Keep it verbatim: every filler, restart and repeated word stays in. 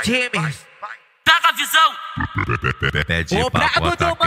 James. Pega a visão. Pede O pra brabo botar do